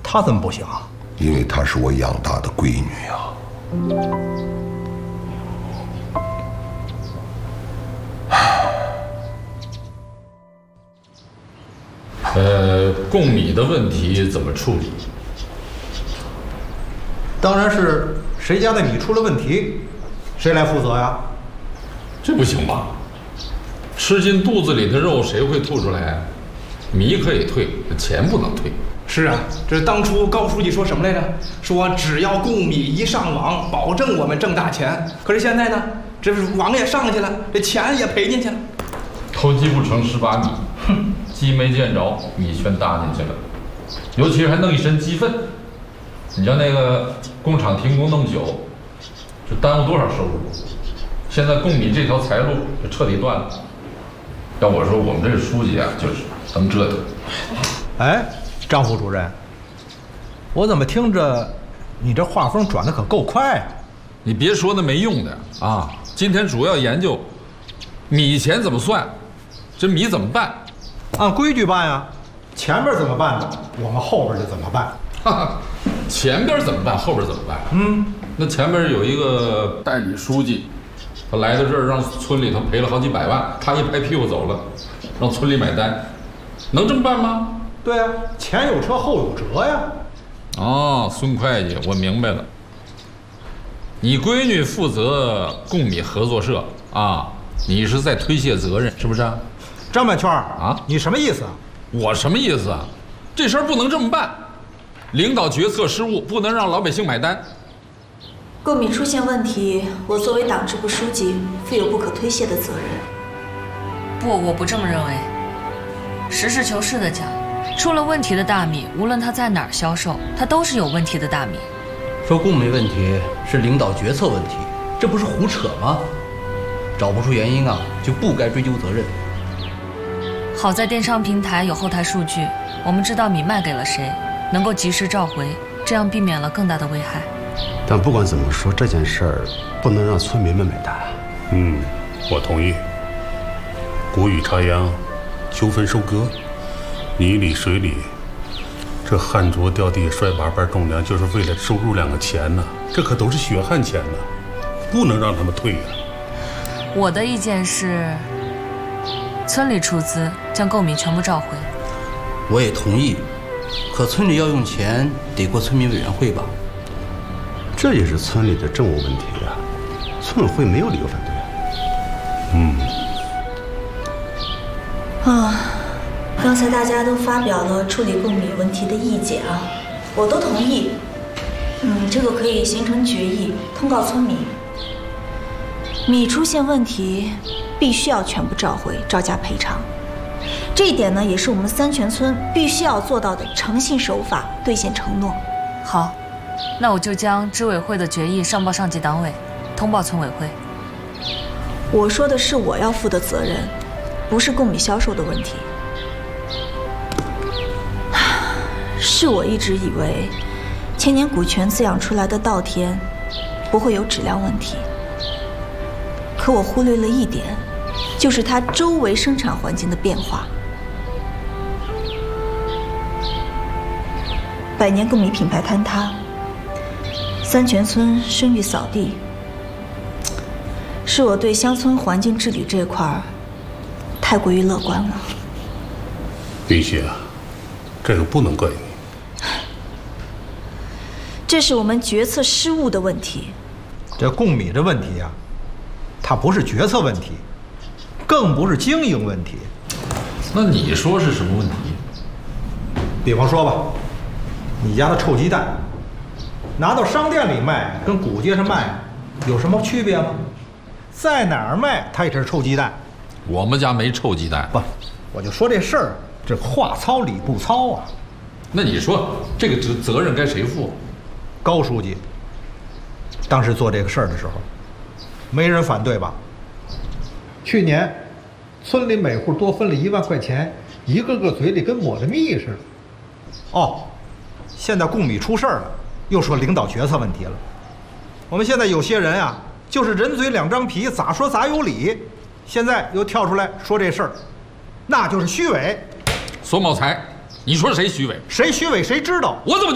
她怎么不行啊？ 因为她是我养大的闺女啊。 贡米的问题怎么处理？ 当然是谁家的米出了问题，谁来负责呀？ 这不行吧？吃进肚子里的肉，谁会吐出来？米可以退，钱不能退。 是啊，这当初高书记说什么来着？说只要贡米一上网，保证我们挣大钱。可是现在呢，这网也上去了，这钱也赔进去了。 偷鸡不成蚀把米，鸡没见着，米全搭进去了。尤其是还弄一身鸡粪。你像那个工厂停工那么久，这耽误多少收入？现在贡米这条财路就彻底断了。要我说，我们这个书记啊，就是能折腾。 哎，张副主任，我怎么听着你这画风转的可够快啊？ 你别说那没用的啊！今天主要研究米钱怎么算，这米怎么办？ 按规矩办呀，前边怎么办的，我们后边就怎么办。 哈哈，前边怎么办，后边怎么办？那前边有一个代理书记，他来到这儿让村里头赔了好几百万，他一拍屁股走了，让村里买单，能这么办吗？ 对啊，前有车后有辙呀。 哦，孙会计，我明白了。你闺女负责贡米合作社啊，你是在推卸责任，是不是啊？ 张半圈啊，你什么意思啊？ 我什么意思啊？这事儿不能这么办，领导决策失误，不能让老百姓买单。 贡米出现问题，我作为党支部书记，负有不可推卸的责任。 不，我不这么认为。实事求是的讲，出了问题的大米，无论它在哪儿销售，它都是有问题的大米。 说贡米问题是领导决策问题，这不是胡扯吗？找不出原因啊，就不该追究责任。 好在电商平台有后台数据，我们知道米卖给了谁，能够及时召回，这样避免了更大的危害。 但不管怎么说，这件事儿不能让村民们买单。 我同意。谷雨插秧，秋分收割，泥里水里，这汗浊掉地摔把板种粮，就是为了收入2个钱呢。这可都是血汗钱呢，不能让他们退呀。 我的意见是，村里出资将贡米全部召回。 我也同意，可村里要用钱，得过村民委员会吧？ 这也是村里的政务问题呀，村委会没有理由反对。 刚才大家都发表了处理贡米问题的意见啊，我都同意。这个可以形成决议，通告村民。米出现问题，必须要全部召回，照价赔偿。这一点呢，也是我们三全村必须要做到的诚信守法、兑现承诺。 好，那我就将支委会的决议上报上级党委，通报村委会。 我说的是我要负的责任，不是贡米销售的问题。是我一直以为，千年古泉滋养出来的稻田不会有质量问题，可我忽略了一点，就是它周围生产环境的变化。百年贡米品牌坍塌，三全村声誉扫地，是我对乡村环境治理这块太过于乐观了。 冰雪啊，这个不能怪你。 这是我们决策失误的问题。 这贡米这问题啊，它不是决策问题，更不是经营问题。 那你说是什么问题？ 比方说吧，你家的臭鸡蛋，拿到商店里卖跟古街上卖有什么区别吗？在哪儿卖它也是臭鸡蛋。 我们家没臭鸡蛋。 不，我就说这事儿，这话糙理不糙啊。 那你说这个责任该谁负？ 高书记当时做这个事儿的时候，没人反对吧？去年村里每户多分了1万块钱，一个个嘴里跟抹的蜜似的。哦，现在贡米出事儿了，又说领导决策问题了。我们现在有些人啊，就是人嘴2张皮，咋说咋有理。现在又跳出来说这事儿，那就是虚伪。 索某才，你说谁虚伪？ 谁虚伪谁知道。 我怎么